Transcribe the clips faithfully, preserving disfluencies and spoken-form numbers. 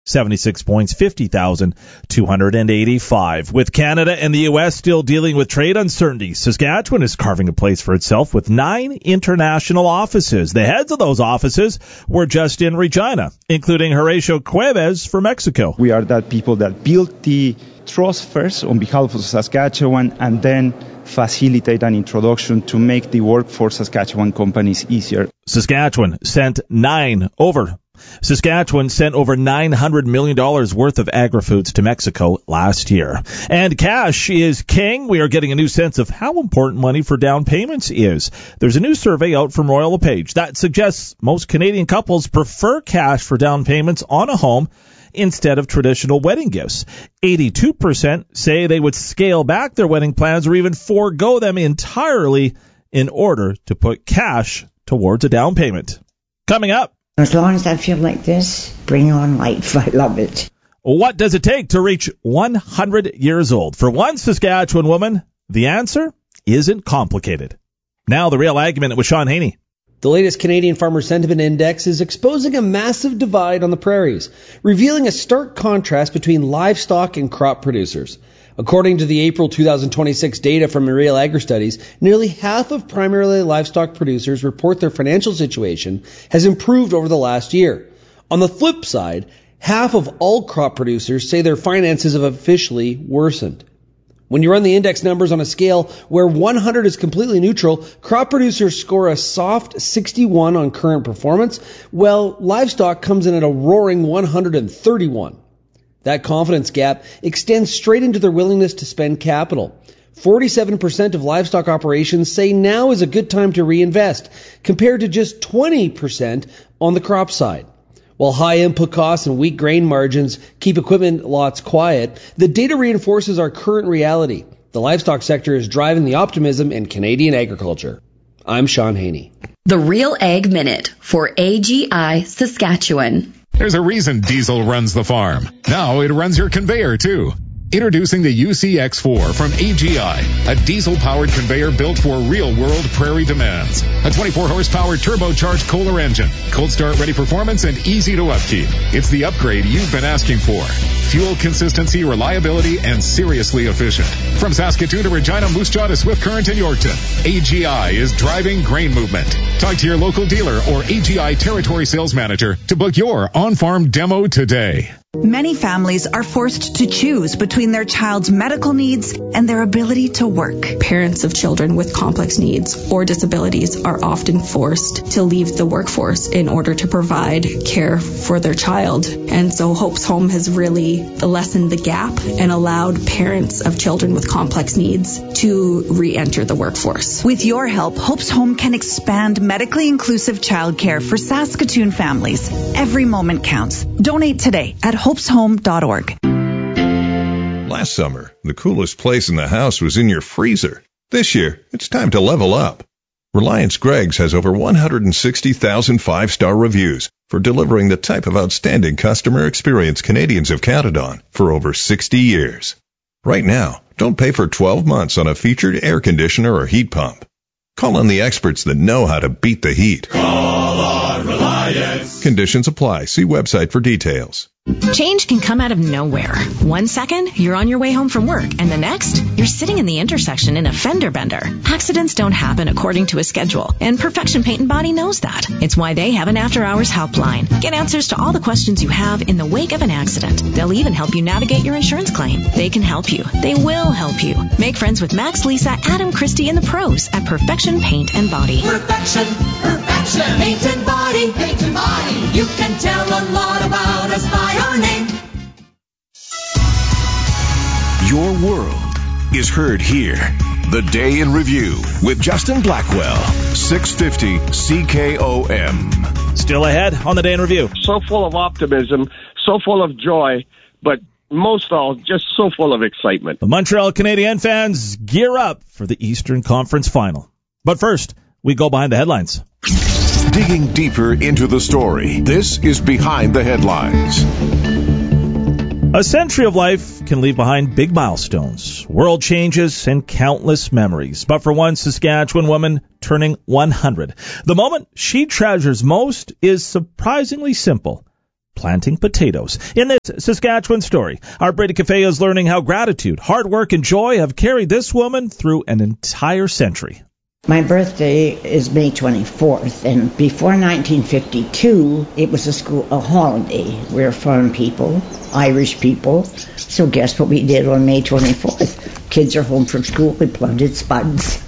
seventy-six points, fifty thousand two hundred eighty-five. With Canada and the U S still dealing with trade uncertainty, Saskatchewan is carving a place for itself with nine international offices. The heads of those offices were just in Regina, including Horacio Cuevas for Mexico. We are that people that build the trust first on behalf of Saskatchewan and then facilitate an introduction to make the work for Saskatchewan companies easier. Saskatchewan sent nine over Saskatchewan sent over nine hundred million dollars worth of agri-foods to Mexico last year. And cash is king. We are getting a new sense of how important money for down payments is. There's a new survey out from Royal LePage that suggests most Canadian couples prefer cash for down payments on a home instead of traditional wedding gifts. eighty-two percent say they would scale back their wedding plans or even forego them entirely in order to put cash towards a down payment. Coming up. As long as I feel like this, bring on life. I love it. What does it take to reach one hundred years old? For one Saskatchewan woman, the answer isn't complicated. Now the Real Ag Minute with Sean Haney. The latest Canadian Farmer Sentiment Index is exposing a massive divide on the prairies, revealing a stark contrast between livestock and crop producers. According to the April twenty twenty-six data from Real Agri-Studies, nearly half of primarily livestock producers report their financial situation has improved over the last year. On the flip side, half of all crop producers say their finances have officially worsened. When you run the index numbers on a scale where one hundred is completely neutral, crop producers score a soft sixty-one on current performance, while livestock comes in at a roaring one hundred thirty-one. That confidence gap extends straight into their willingness to spend capital. forty-seven percent of livestock operations say now is a good time to reinvest, compared to just twenty percent on the crop side. While high input costs and weak grain margins keep equipment lots quiet, the data reinforces our current reality. The livestock sector is driving the optimism in Canadian agriculture. I'm Sean Haney. The Real Ag Minute for A G I Saskatchewan. There's a reason diesel runs the farm. Now it runs your conveyor too. Introducing the U C X four from A G I, a diesel-powered conveyor built for real-world prairie demands. A twenty-four horsepower turbocharged Kohler engine, cold start-ready performance, and easy to upkeep. It's the upgrade you've been asking for. Fuel consistency, reliability, and seriously efficient. From Saskatoon to Regina, Moose Jaw to Swift Current and Yorkton, A G I is driving grain movement. Talk to your local dealer or A G I territory sales manager to book your on-farm demo today. Many families are forced to choose between their child's medical needs and their ability to work. Parents of children with complex needs or disabilities are often forced to leave the workforce in order to provide care for their child. And so Hope's Home has really lessened the gap and allowed parents of children with complex needs to re-enter the workforce. With your help, Hope's Home can expand medically inclusive childcare for Saskatoon families. Every moment counts. Donate today at hopes home dot org. Last summer, the coolest place in the house was in your freezer. This year, it's time to level up. Reliance Greggs has over one hundred sixty thousand five-star reviews for delivering the type of outstanding customer experience Canadians have counted on for over sixty years. Right now, don't pay for twelve months on a featured air conditioner or heat pump. Call on the experts that know how to beat the heat. Call on Reliance. Conditions apply. See website for details. Change can come out of nowhere. One second, you're on your way home from work, and the next, you're sitting in the intersection in a fender bender. Accidents don't happen according to a schedule, and Perfection Paint and Body knows that. It's why they have an after-hours helpline. Get answers to all the questions you have in the wake of an accident. They'll even help you navigate your insurance claim. They can help you. They will help you. Make friends with Max, Lisa, Adam, Christy, and the pros at Perfection Paint and Body. Perfection, Perfection, Paint and Body, Paint and Body. You can tell a lot about us by our name. Your world is heard here. The Day in Review with Justin Blackwell, six fifty C K O M. Still ahead on the Day in Review. So full of optimism, so full of joy, but most of all, just so full of excitement. The Montreal Canadiens fans gear up for the Eastern Conference Final. But first, we go behind the headlines. Digging deeper into the story, this is Behind the Headlines. A century of life can leave behind big milestones, world changes, and countless memories. But for one Saskatchewan woman turning one hundred, the moment she treasures most is surprisingly simple. planting potatoes. In this Saskatchewan story, our Brady Cafe is learning how gratitude, hard work, and joy have carried this woman through an entire century. My birthday is May twenty-fourth, and before nineteen fifty-two, it was a school a holiday. We're farm people, Irish people, so guess what we did on May twenty-fourth? Kids are home from school, we planted spuds.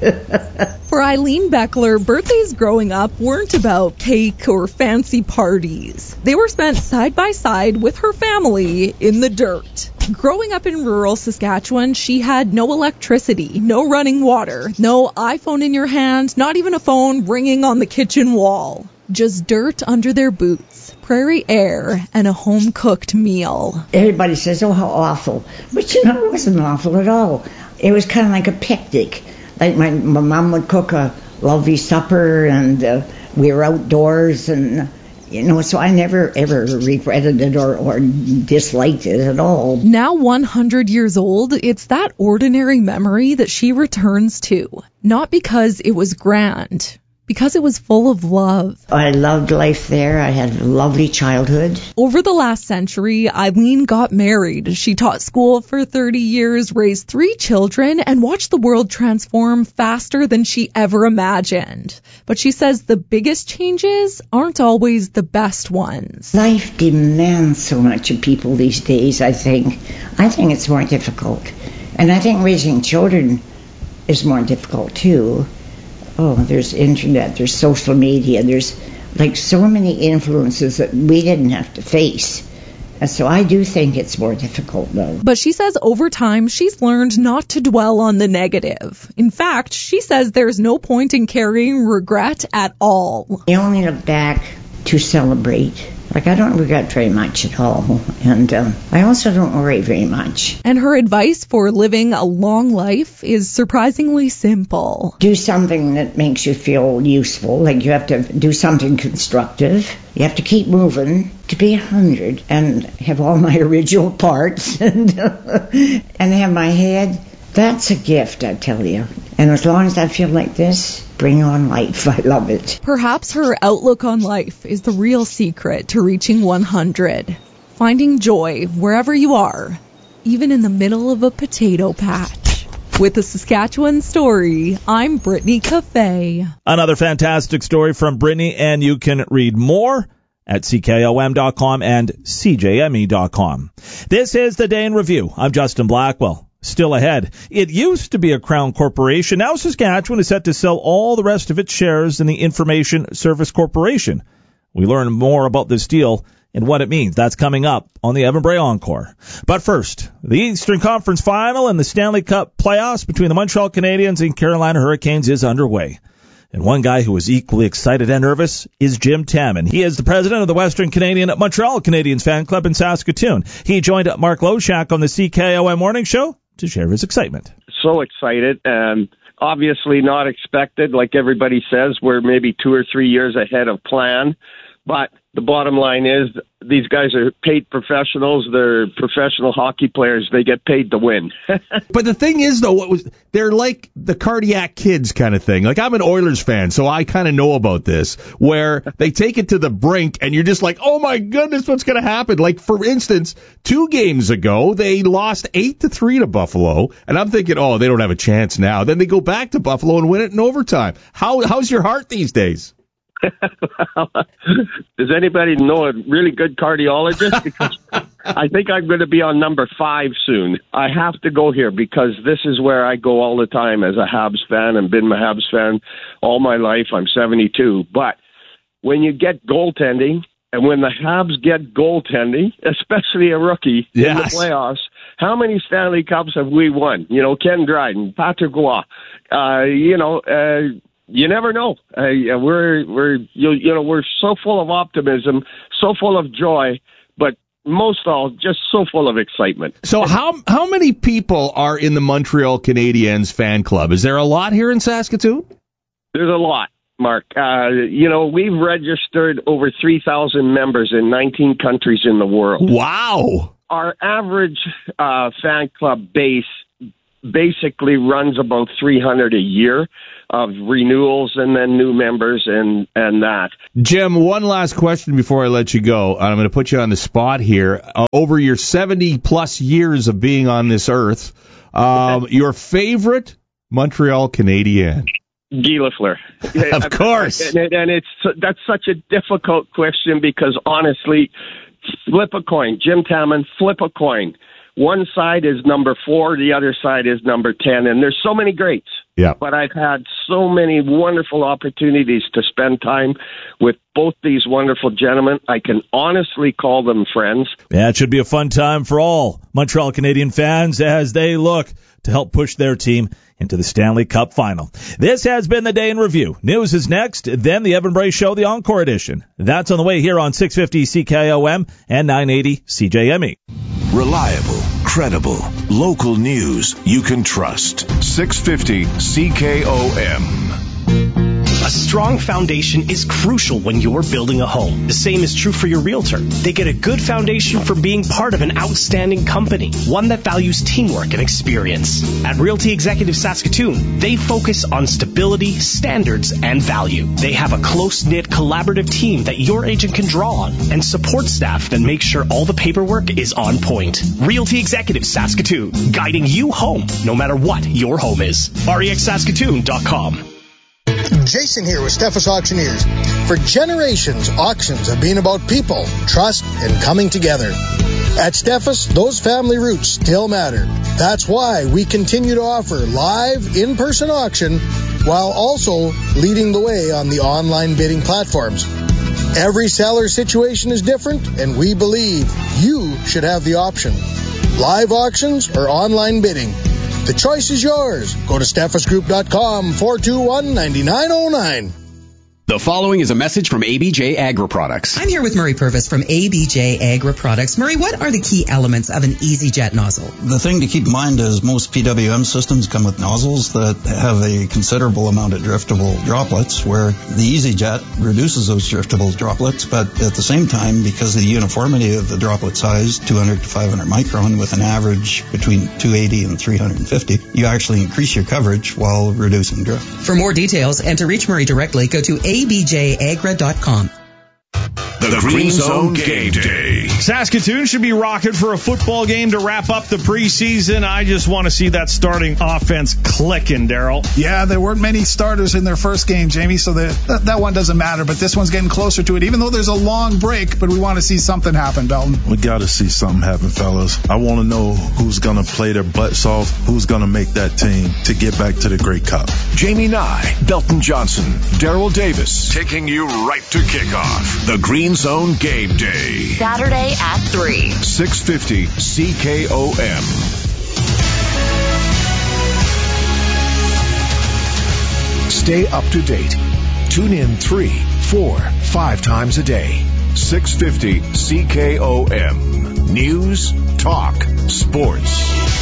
For Eileen Beckler, birthdays growing up weren't about cake or fancy parties. They were spent side by side with her family in the dirt. Growing up in rural Saskatchewan, she had no electricity, no running water, no iPhone in your hand, not even a phone ringing on the kitchen wall. Just dirt under their boots, prairie air, and a home-cooked meal. Everybody says, oh, how awful. But you know, it wasn't awful at all. It was kind of like a picnic. Like my, my mom would cook a lovely supper, and uh, we were outdoors, and you know, so I never ever regretted it or, or disliked it at all. Now one hundred years old, it's that ordinary memory that she returns to. Not because it was grand, because it was full of love. I loved life there. I had a lovely childhood. Over the last century, Eileen got married. She taught school for thirty years, raised three children, and watched the world transform faster than she ever imagined. But she says the biggest changes aren't always the best ones. Life demands so much of people these days, I think. I think it's more difficult. And I think raising children is more difficult, too. Oh, there's internet, there's social media, there's like so many influences that we didn't have to face. And so I do think it's more difficult, though. But she says over time, she's learned not to dwell on the negative. In fact, she says there's no point in carrying regret at all. You only look back to celebrate. Like, I don't regret very much at all. And um, I also don't worry very much. And her advice for living a long life is surprisingly simple. Do something that makes you feel useful. Like, you have to do something constructive. You have to keep moving. To be a hundred and have all my original parts and, uh, and have my head, that's a gift, I tell you. And as long as I feel like this, bring on life. I love it. Perhaps her outlook on life is the real secret to reaching one hundred. Finding joy wherever you are, even in the middle of a potato patch. With the Saskatchewan Story, I'm Brittany Cafe. Another fantastic story from Brittany, and you can read more at C K O M dot com and C J M E dot com. This is the Day in Review. I'm Justin Blackwell. Still ahead. It used to be a Crown Corporation. Now Saskatchewan is set to sell all the rest of its shares in the Information Service Corporation. We learn more about this deal and what it means. That's coming up on the Evan Bray Encore. But first, the Eastern Conference Final and the Stanley Cup playoffs between the Montreal Canadiens and Carolina Hurricanes is underway. And one guy who is equally excited and nervous is Jim Tamman. He is the president of the Western Canadian Montreal Canadiens fan club in Saskatoon. He joined Mark Loshak on the C K O M Morning Show to share his excitement. So excited, and obviously not expected. Like everybody says, we're maybe two or three years ahead of plan. But the bottom line is these guys are paid professionals. They're professional hockey players. They get paid to win. But the thing is, though, what was they're like the cardiac kids kind of thing. Like, I'm an Oilers fan, so I kind of know about this, where they take it to the brink, and you're just like, oh, my goodness, what's going to happen? Like, for instance, two games ago, they lost eight to three to Buffalo, and I'm thinking, oh, they don't have a chance now. Then they go back to Buffalo and win it in overtime. How How's your heart these days? Does anybody know a really good cardiologist? Because I think I'm going to be on number five soon. I have to go here because this is where I go all the time as a Habs fan and been a Habs fan all my life. I'm seventy-two. But when you get goaltending and when the Habs get goaltending, especially a rookie yes. in the playoffs, how many Stanley Cups have we won? You know, Ken Dryden, Patrick Roy, uh, you know, uh, You never know. Uh, we're we're you, you know we're so full of optimism, so full of joy, but most all just so full of excitement. So how how many people are in the Montreal Canadiens fan club? Is there a lot here in Saskatoon? There's a lot, Mark. Uh, you know, we've registered over three thousand members in nineteen countries in the world. Wow. Our average uh, fan club base basically runs about three hundred a year of renewals and then new members and, and that. Jim, one last question before I let you go. I'm going to put you on the spot here. Uh, over your seventy-plus years of being on this earth, um, your favorite Montreal Canadien? Guy Lafleur. Of course. And, and it's that's such a difficult question because, honestly, flip a coin. Jim Taman, flip a coin. One side is number four, the other side is number ten, and there's so many greats. Yeah. But I've had so many wonderful opportunities to spend time with both these wonderful gentlemen. I can honestly call them friends. Yeah, it should be a fun time for all Montreal Canadian fans as they look to help push their team into the Stanley Cup final. This has been the Day in Review. News is next, then the Evan Bray Show, the Encore Edition. That's on the way here on six fifty C K O M and nine eighty C J M E. Reliable, credible, local news you can trust. six fifty C K O M. A strong foundation is crucial when you're building a home. The same is true for your realtor. They get a good foundation from being part of an outstanding company, one that values teamwork and experience. At Realty Executive Saskatoon, they focus on stability, standards, and value. They have a close-knit, collaborative team that your agent can draw on and support staff that make sure all the paperwork is on point. Realty Executive Saskatoon, guiding you home no matter what your home is. R E X Saskatoon dot com. Jason here with Steffes Auctioneers. For generations, auctions have been about people, trust, and coming together. At Steffes, those family roots still matter. That's why we continue to offer live, in-person auction while also leading the way on the online bidding platforms. Every seller's situation is different, and we believe you should have the option. Live auctions or online bidding. The choice is yours. Go to steffes group dot com, four two one, nine nine zero nine. The following is a message from A B J Agri Products. I'm here with Murray Purvis from A B J Agri Products. Murray, what are the key elements of an EasyJet nozzle? The thing to keep in mind is most P W M systems come with nozzles that have a considerable amount of driftable droplets, where the EasyJet reduces those driftable droplets, but at the same time, because of the uniformity of the droplet size, two hundred to five hundred micron, with an average between two eighty and three fifty, you actually increase your coverage while reducing drift. For more details and to reach Murray directly, go to A B J agra dot com. The, the Green Zone Game Day. Saskatoon should be rocking for a football game to wrap up the preseason. I just want to see that starting offense clicking, Daryl. Yeah, there weren't many starters in their first game, Jamie, so the, that, that one doesn't matter. But this one's getting closer to it, even though there's a long break. But we want to see something happen, Belton. We got to see something happen, fellas. I want to know who's going to play their butts off, who's going to make that team to get back to the Grey Cup. Jamie Nye, Belton Johnson, Daryl Davis, taking you right to kickoff. The Green Zone Game Day. Saturday at three. six fifty C K O M. Stay up to date. Tune in three, four, five times a day. six fifty C K O M. News, talk, sports.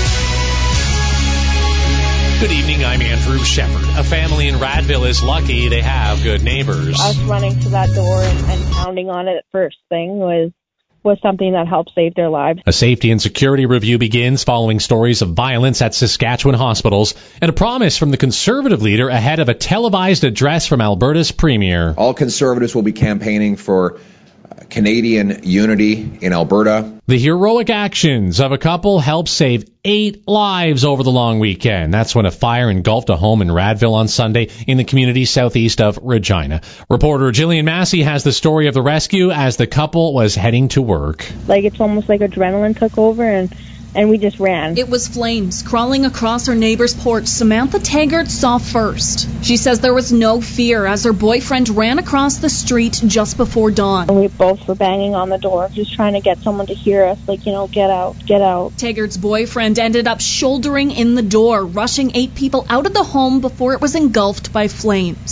Good evening, I'm Andrew Shepard. A family in Radville is lucky they have good neighbors. Us running to that door and, and pounding on it at first thing was was something that helped save their lives. A safety and security review begins following stories of violence at Saskatchewan hospitals and a promise from the Conservative leader ahead of a televised address from Alberta's Premier. All Conservatives will be campaigning for Canadian unity in Alberta. The heroic actions of a couple helped save eight lives over the long weekend. That's when a fire engulfed a home in Radville on Sunday in the community southeast of Regina. Reporter Jillian Massey has the story of the rescue as the couple was heading to work. Like, it's almost like adrenaline took over, and and we just ran. It was flames crawling across her neighbor's porch Samantha Taggart saw first. She says there was no fear as her boyfriend ran across the street just before dawn. And we both were banging on the door, just trying to get someone to hear us, like, you know, get out, get out. Taggart's boyfriend ended up shouldering in the door, rushing eight people out of the home before it was engulfed by flames.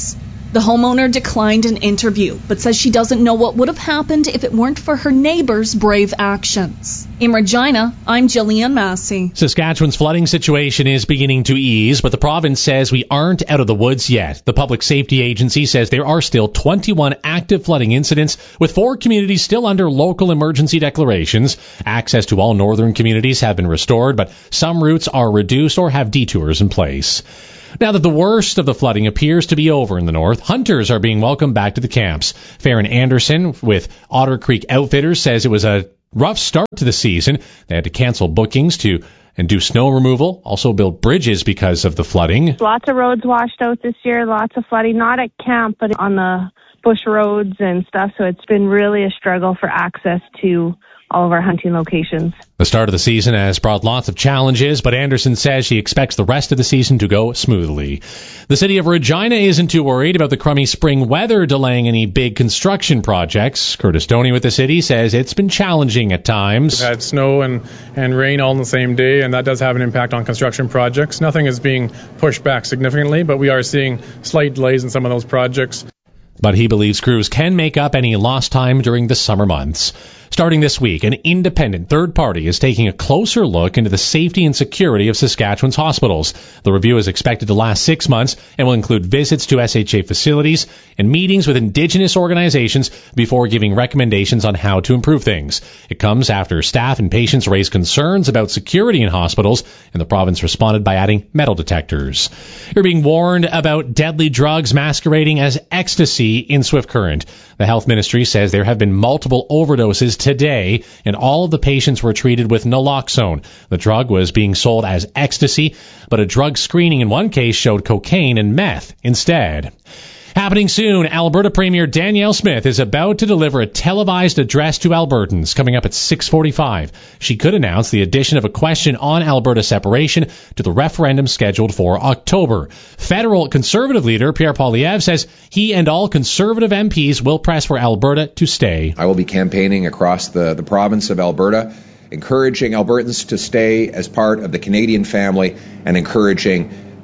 The homeowner declined an interview, but says she doesn't know what would have happened if it weren't for her neighbor's brave actions. In Regina, I'm Jillian Massey. Saskatchewan's flooding situation is beginning to ease, but the province says we aren't out of the woods yet. The Public Safety Agency says there are still twenty-one active flooding incidents, with four communities still under local emergency declarations. Access to all northern communities have been restored, but some routes are reduced or have detours in place. Now that the worst of the flooding appears to be over in the north, hunters are being welcomed back to the camps. Farron Anderson with Otter Creek Outfitters says it was a rough start to the season. They had to cancel bookings to and do snow removal, also build bridges because of the flooding. Lots of roads washed out this year, lots of flooding, not at camp, but on the bush roads and stuff. So it's been really a struggle for access to all of our hunting locations. The start of the season has brought lots of challenges, but Anderson says she expects the rest of the season to go smoothly. The city of Regina isn't too worried about the crummy spring weather delaying any big construction projects. Curtis Stoney with the city says it's been challenging at times. We've had snow and, and rain all in the same day, and that does have an impact on construction projects. Nothing is being pushed back significantly, but we are seeing slight delays in some of those projects. But he believes crews can make up any lost time during the summer months. Starting this week, an independent third party is taking a closer look into the safety and security of Saskatchewan's hospitals. The review is expected to last six months and will include visits to S H A facilities and meetings with Indigenous organizations before giving recommendations on how to improve things. It comes after staff and patients raised concerns about security in hospitals, and the province responded by adding metal detectors. You're being warned about deadly drugs masquerading as ecstasy in Swift Current. The health ministry says there have been multiple overdoses today, and all of the patients were treated with naloxone. The drug was being sold as ecstasy, but a drug screening in one case showed cocaine and meth instead. Happening soon, Alberta Premier Danielle Smith is about to deliver a televised address to Albertans coming up at six forty-five. She could announce the addition of a question on Alberta separation to the referendum scheduled for October. Federal Conservative leader Pierre Poilievre says he and all Conservative M Ps will press for Alberta to stay. I will be campaigning across the, the province of Alberta, encouraging Albertans to stay as part of the Canadian family and encouraging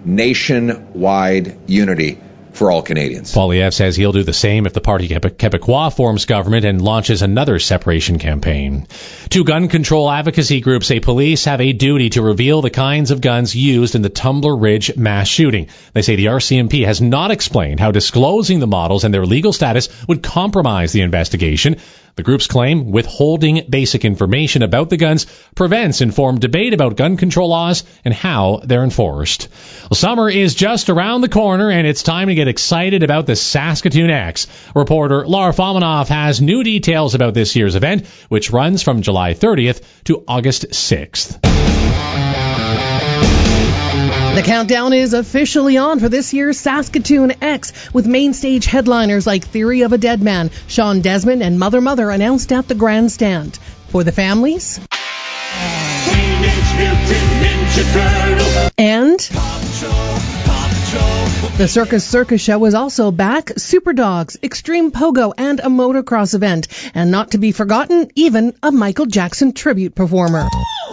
nationwide unity for all Canadians. Poilievre says he'll do the same if the Parti Québécois forms government and launches another separation campaign. Two gun control advocacy groups say police have a duty to reveal the kinds of guns used in the Tumbler Ridge mass shooting. They say the R C M P has not explained how disclosing the models and their legal status would compromise the investigation. The groups claim withholding basic information about the guns prevents informed debate about gun control laws and how they're enforced. Well, summer is just around the corner, and it's time to get excited about the Saskatoon X. Reporter Laura Fomanoff has new details about this year's event, which runs from July thirtieth to August sixth. The countdown is officially on for this year's Saskatoon X, with main stage headliners like Theory of a Dead Man, Sean Desmond, and Mother Mother announced at the grandstand. For the families, and the Circus Circus Show is also back, Super Dogs, Extreme Pogo, and a motocross event. And not to be forgotten, even a Michael Jackson tribute performer.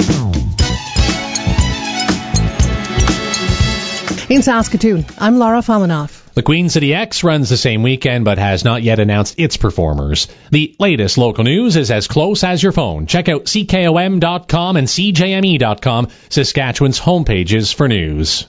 In Saskatoon, I'm Laura Fomanoff. The Queen City X runs the same weekend but has not yet announced its performers. The latest local news is as close as your phone. Check out C K O M dot com and C J M E dot com, Saskatchewan's homepages for news.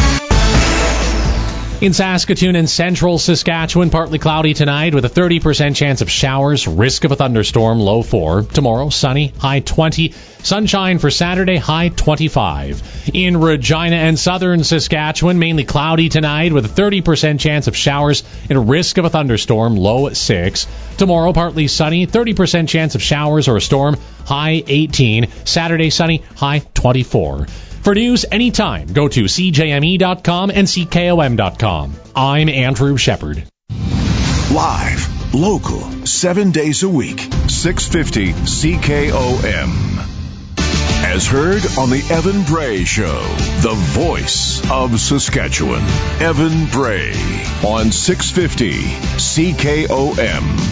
In Saskatoon and central Saskatchewan, partly cloudy tonight with a thirty percent chance of showers, risk of a thunderstorm, low four. Tomorrow, sunny, high twenty. Sunshine for Saturday, high twenty-five. In Regina and southern Saskatchewan, mainly cloudy tonight with a thirty percent chance of showers and a risk of a thunderstorm, low six. Tomorrow, partly sunny, thirty percent chance of showers or a storm, high eighteen. Saturday, sunny, high twenty-four. For news anytime, go to C J M E dot com and C K O M dot com. I'm Andrew Shepard. Live, local, seven days a week, six fifty C K O M. As heard on the Evan Bray Show, the voice of Saskatchewan. Evan Bray on six fifty C K O M.